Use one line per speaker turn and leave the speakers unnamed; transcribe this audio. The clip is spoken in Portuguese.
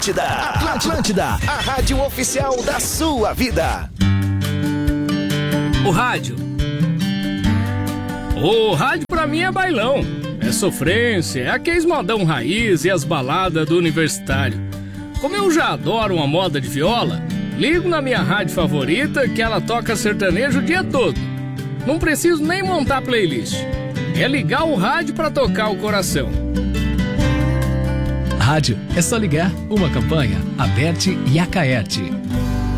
Atlântida, a rádio oficial da sua vida.
O rádio pra mim é bailão, é sofrência, é aqueles modão raiz e as baladas do universitário. Como eu já adoro uma moda de viola, ligo na minha rádio favorita que ela toca sertanejo o dia todo. Não preciso nem montar playlist, é ligar o rádio pra tocar o coração.
Rádio é só ligar. Uma campanha, Aberte e Acaerte.